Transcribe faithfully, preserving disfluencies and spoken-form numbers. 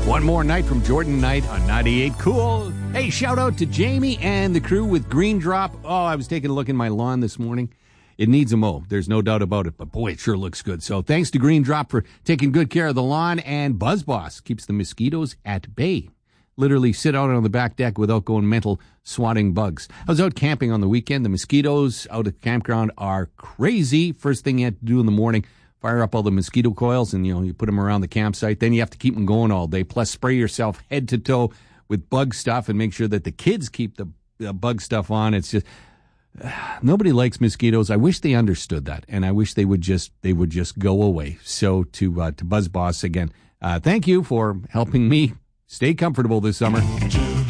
One more night from Jordan Knight on ninety-eight Cool. Hey, shout out to Jamie and the crew with Green Drop. Oh, I was taking a look in my lawn this morning. It needs a mow. There's no doubt about it. But boy, it sure looks good. So thanks to Green Drop for taking good care of the lawn. And Buzz Boss keeps the mosquitoes at bay. Literally sit out on the back deck without going mental swatting bugs. I was out camping on the weekend. The mosquitoes out at the campground are crazy. First thing you have to do in the morning, fire up all the mosquito coils and, you know, you put them around the campsite. Then you have to keep them going all day. Plus spray yourself head to toe with bug stuff and make sure that the kids keep the uh, bug stuff on. It's just, uh, nobody likes mosquitoes. I wish they understood that. And I wish they would just, they would just go away. So to, uh, to Buzz Boss again, uh, thank you for helping me stay comfortable this summer.